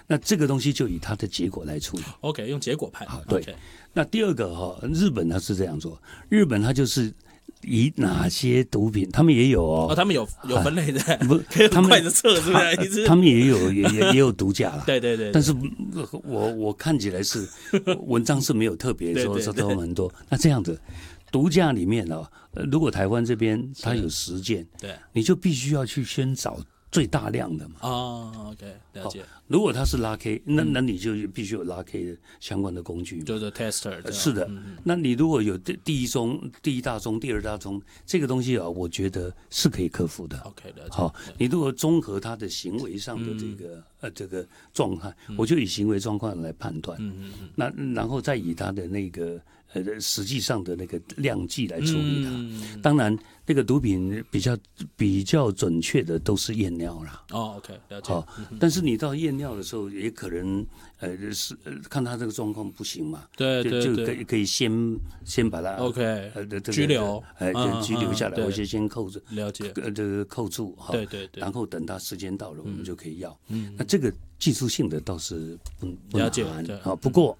那这个东西就以它的结果来处理。 OK， 用结果判。 对。 Okay. 那第二个日本它是这样做，日本它就是以哪些毒品，他们也有他们有分类的， 不， 可以很快的测，是不是？ 他们也有毒驾啦。 对。 但是我看起来是文章是没有特别说他们很多。那这样子，毒驾里面如果台湾这边它有10件， 对， 你就必须要去先找最大量的嘛。 OK， 了解。 如果它是拉 K， 那你就必须有拉 K 的相关的工具， 就是 tester。 是的，那你如果有第一大宗、第二大宗这个东西我觉得是可以克服的。 OK， 了解。 好，你如果综合他的行为上的这个状态，我就以行为状况来判断。那然后再以他的那个实际上的那个量剂来处理它。当然，那个毒品比较准确的都是验尿啦。 OK， 了解。 但是你到验尿的时候，也可能看他这个状况不行嘛， 对， 就可以先把他 OK 拘留， 拘留下来，或者先扣住， 了解， 这个扣住哈， 对， 然后等他时间到了，我们就可以要。那这个技术性的倒是不了解啊，不过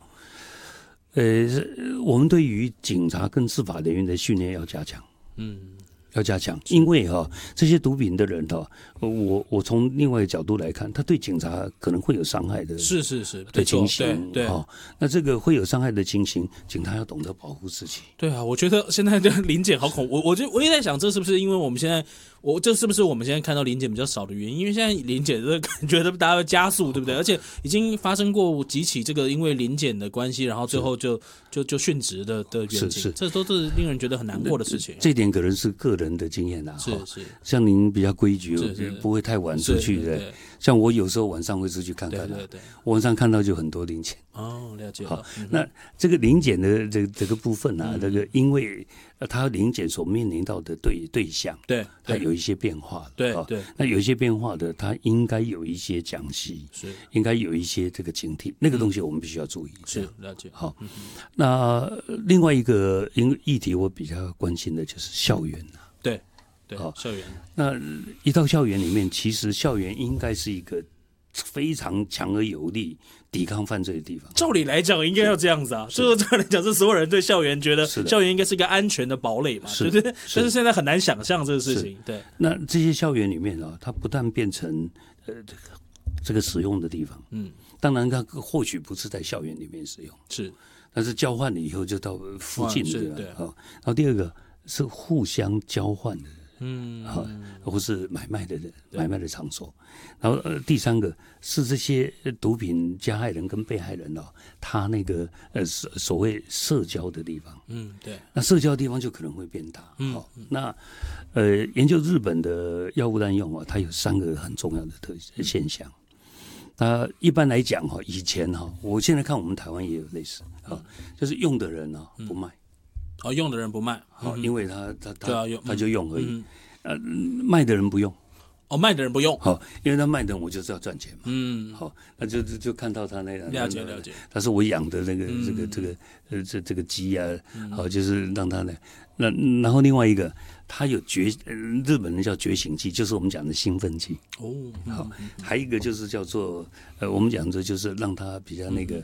我们对于警察跟司法人员的训练要加强，要加强，因为这些毒品的人我从另外一个角度来看，他对警察可能会有伤害的， 是的情形， 对。 那这个会有伤害的情形，警察要懂得保护自己。 对啊，我觉得现在的临检好恐怖，我也在想，这是不是因为我们现在这是不是我们现在看到临检比较少的原因？因为现在临检的感觉大家会加速，对不对？而且已经发生过几起这个因为临检的关系，然后最后就殉职的远景，这都是令人觉得很难过的事情。 这点可能是个人的经验啦， 是。 像您比较规矩，不会太晚出去的。像我有时候晚上会出去看看，我晚上看到就很多临检。 了解。 好，那这个临检的这个部分这个因为他临检所面临到的对象， 对， 它有一些变化， 对。 那有一些变化的，它应该有一些讲习， 是应该有一些这个警惕，那个东西我们必须要注意。 是，了解。 好，那另外一个议题我比较关心的就是校园。 对，校园。 那一到校园里面，其实校园应该是一个非常强而有力抵抗犯罪的地方。 照理来讲，应该要这样子啊。照理来讲，是所有人对校园觉得校园应该是一个安全的堡垒嘛，对不对？但是现在很难想象这个事情。对。 那这些校园里面它不但变成这个使用的地方，当然它或许不是在校园里面使用， 是， 但是交换了以后就到附近的， 对。 然后第二个是互相交换的。或是买卖的场所，然后第三个是这些毒品加害人跟被害人他那个所谓社交的地方， 对， 那社交的地方就可能会变大。那研究日本的药物滥用它有3个很重要的现象。一般来讲以前我现在看我们台湾也有类似就是用的人不卖。 用的人不卖， 因为他就用而已。卖的人不用。 卖的人不用。 因为他卖的人我就是要赚钱嘛。那就看到他那个了解。 他是我养的那个这个鸡啊，就是让他那然后另外一个，他有日本人叫觉醒剂，就是我们讲的兴奋剂。还有一个就是叫做我们讲的就是让他比较那个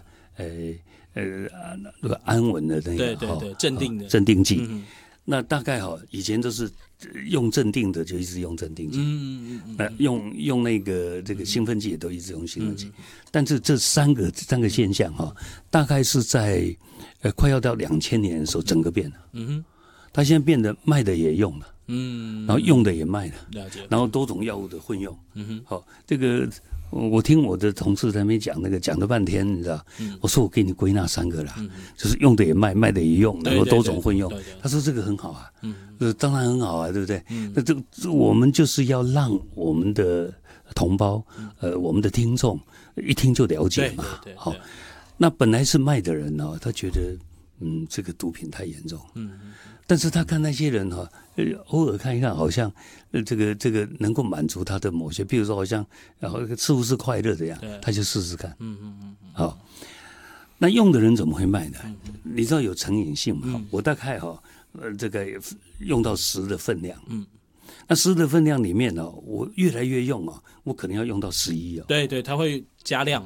那个安稳的那个， 对，镇定的镇定剂。那大概以前都是用镇定的就一直用镇定剂，那用那个这个兴奋剂也都一直用兴奋剂。但是这三个现象大概是在快要到2000年的时候整个变了。他现在变得卖的也用了，然后用的也卖了， 了解。 然后多种药物的混用。这个。我听我的同事在那边讲了半天，你知道？我说我给你归纳3个啦，就是用的也卖，卖的也用，然后多种混用。他说这个很好啊，当然很好啊，对不对？那这我们就是要让我们的同胞，我们的听众一听就了解嘛。好，那本来是卖的人他觉得这个毒品太严重，但是他看那些人偶尔看一看，好像这个能够满足他的某些，比如说好像似乎是快乐的样，他就试试看。好，那用的人怎么会卖呢？你知道有成瘾性嘛？我大概这个用到10的分量，那10的分量里面我越来越用我可能要用到11。 对，它会加量。